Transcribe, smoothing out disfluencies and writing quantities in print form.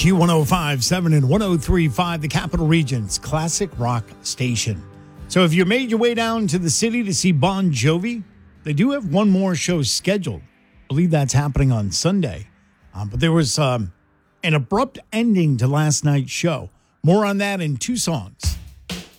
Q105.7 and 103.5, the Capital Region's classic rock station. So if you made your way down to the city to see Bon Jovi, they do have one more show scheduled. I believe that's happening on Sunday. But there was an abrupt ending to last night's show. More on that in two songs.